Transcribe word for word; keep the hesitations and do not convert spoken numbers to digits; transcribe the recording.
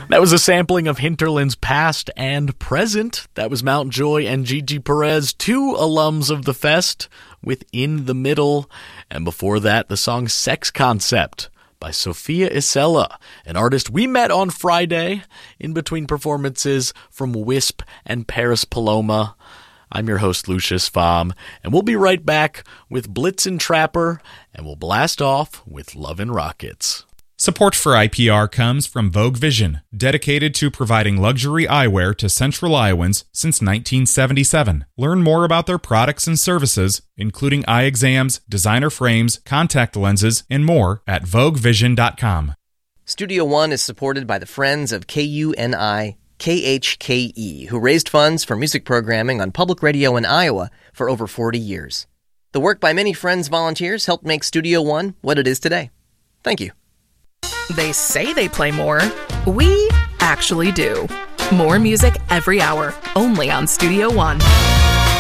That was a sampling of Hinterland's Past and Present. That was Mountjoy and Gigi Perez, two alums of the fest, with In the Middle. And before that, the song Sex Concept by Sophia Isella, an artist we met on Friday in between performances from Wisp and Paris Paloma. I'm your host, Lucius Pham, and we'll be right back with Blitzen Trapper, and we'll blast off with Lovin' Rockets. Support for I P R comes from Vogue Vision, dedicated to providing luxury eyewear to Central Iowans since nineteen seventy-seven. Learn more about their products and services, including eye exams, designer frames, contact lenses, and more at vogue vision dot com. Studio One is supported by the Friends of K U N I K H K E, who raised funds for music programming on public radio in Iowa for over forty years. The work by many Friends volunteers helped make Studio One what it is today. Thank you. They say they play more. We actually do. More music every hour, only on Studio One.